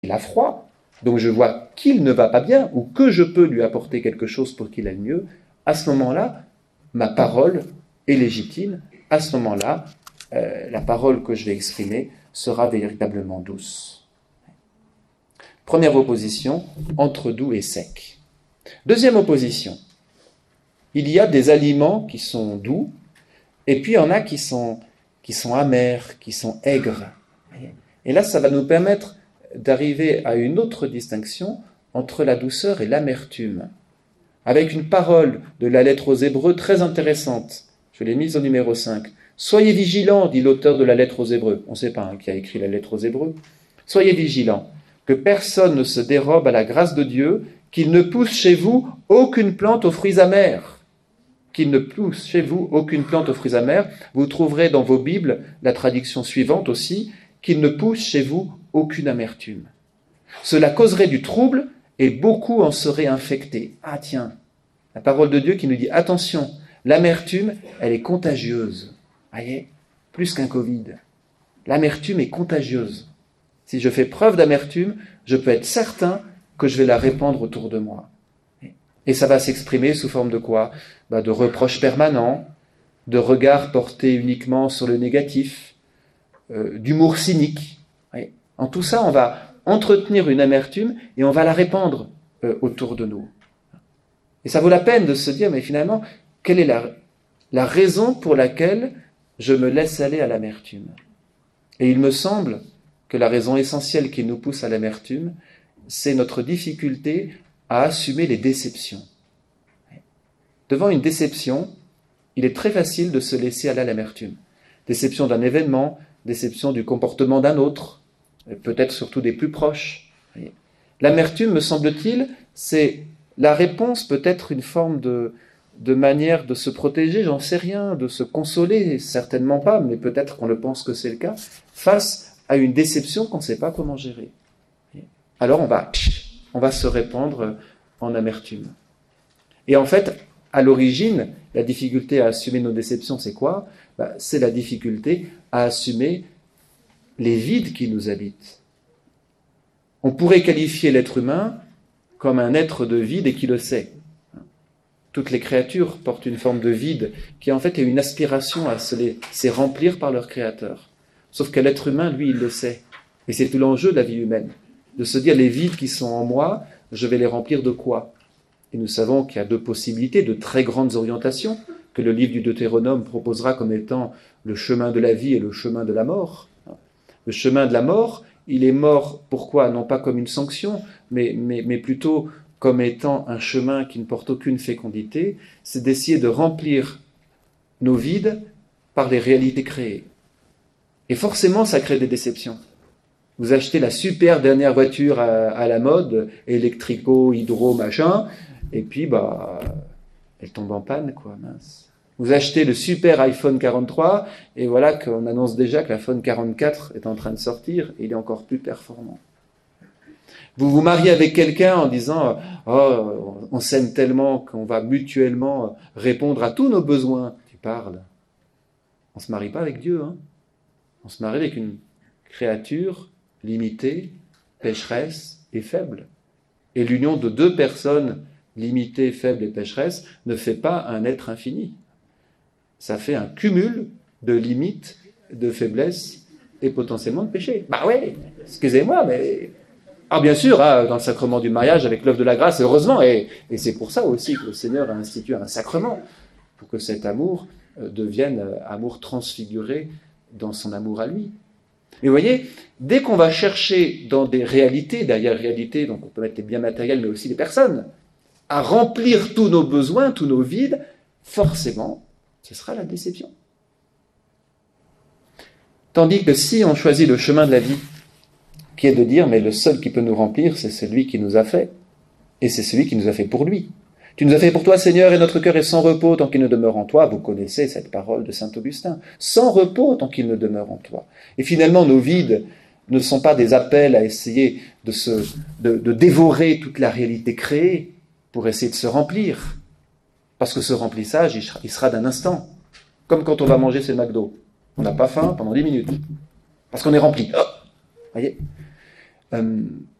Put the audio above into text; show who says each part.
Speaker 1: a froid, donc je vois qu'il ne va pas bien, ou que je peux lui apporter quelque chose pour qu'il aille mieux, à ce moment-là, ma parole est légitime. À ce moment-là, la parole que je vais exprimer sera véritablement douce. Première opposition, entre doux et sec. Deuxième opposition, il y a des aliments qui sont doux, et puis il y en a qui sont amers, qui sont aigres. Et là, ça va nous permettre d'arriver à une autre distinction entre la douceur et l'amertume. Avec une parole de la lettre aux Hébreux très intéressante, je l'ai mise au numéro 5. Soyez vigilants, dit l'auteur de la lettre aux Hébreux. On ne sait pas qui a écrit la lettre aux Hébreux. Soyez vigilants, que personne ne se dérobe à la grâce de Dieu, qu'il ne pousse chez vous aucune plante aux fruits amers. Qu'il ne pousse chez vous aucune plante aux fruits amers. Vous trouverez dans vos Bibles la traduction suivante aussi, qu'il ne pousse chez vous aucune amertume. Cela causerait du trouble et beaucoup en seraient infectés. Ah tiens, la parole de Dieu qui nous dit attention, l'amertume, elle est contagieuse. Voyez, plus qu'un Covid. L'amertume est contagieuse. Si je fais preuve d'amertume, je peux être certain que je vais la répandre autour de moi. Et ça va s'exprimer sous forme de quoi ? De reproches permanents, de regards portés uniquement sur le négatif, d'humour cynique. En tout ça, on va entretenir une amertume et on va la répandre autour de nous. Et ça vaut la peine de se dire, mais finalement, quelle est la raison pour laquelle je me laisse aller à l'amertume ? Et il me semble que la raison essentielle qui nous pousse à l'amertume, c'est notre difficulté à assumer les déceptions. Devant une déception, il est très facile de se laisser aller à l'amertume. Déception d'un événement, déception du comportement d'un autre, peut-être surtout des plus proches. L'amertume, me semble-t-il, c'est la réponse, peut-être une forme de manière de se protéger, j'en sais rien, de se consoler, certainement pas, mais peut-être qu'on le pense que c'est le cas, face à une déception qu'on ne sait pas comment gérer. Alors on va se répandre en amertume. Et en fait, à l'origine, la difficulté à assumer nos déceptions, c'est quoi ? C'est la difficulté à assumer les vides qui nous habitent. On pourrait qualifier l'être humain comme un être de vide et qui le sait. Toutes les créatures portent une forme de vide qui en fait est une aspiration à se laisser remplir par leur créateur. Sauf que l'être humain, lui, il le sait. Et c'est tout l'enjeu de la vie humaine. De se dire, les vides qui sont en moi, je vais les remplir de quoi ? Et nous savons qu'il y a deux possibilités, de très grandes orientations, que le livre du Deutéronome proposera comme étant le chemin de la vie et le chemin de la mort. Le chemin de la mort, il est mort, pourquoi ? Non pas comme une sanction, mais plutôt comme étant un chemin qui ne porte aucune fécondité, c'est d'essayer de remplir nos vides par les réalités créées. Et forcément, ça crée des déceptions. Vous achetez la super dernière voiture à la mode, électrico, hydro, machin, et puis, elle tombe en panne, quoi, mince. Vous achetez le super iPhone 43, et voilà qu'on annonce déjà que l'iPhone 44 est en train de sortir, et il est encore plus performant. Vous vous mariez avec quelqu'un en disant « Oh, on s'aime tellement qu'on va mutuellement répondre à tous nos besoins. » Tu parles. On ne se marie pas avec Dieu, hein. On se marie avec une créature limitée, pécheresse et faible. Et l'union de deux personnes limitées, faibles et pécheresses ne fait pas un être infini. Ça fait un cumul de limites, de faiblesses et potentiellement de péchés. Oui, excusez-moi, mais... bien sûr, dans le sacrement du mariage, avec l'œuvre de la grâce, heureusement, et c'est pour ça aussi que le Seigneur a institué un sacrement, pour que cet amour devienne amour transfiguré dans son amour à lui. Mais vous voyez, dès qu'on va chercher dans des réalités, derrière réalités, donc on peut mettre les biens matériels, mais aussi les personnes, à remplir tous nos besoins, tous nos vides, forcément, ce sera la déception. Tandis que si on choisit le chemin de la vie, qui est de dire, mais le seul qui peut nous remplir, c'est celui qui nous a fait, et c'est celui qui nous a fait pour lui. Tu nous as fait pour toi, Seigneur, et notre cœur est sans repos tant qu'il ne demeure en toi. Vous connaissez cette parole de saint Augustin. Sans repos tant qu'il ne demeure en toi. Et finalement, nos vides ne sont pas des appels à essayer de dévorer toute la réalité créée pour essayer de se remplir. Parce que ce remplissage, il sera d'un instant. Comme quand on va manger chez McDo. On n'a pas faim pendant 10 minutes. Parce qu'on est rempli. Oh, voyez ? euh,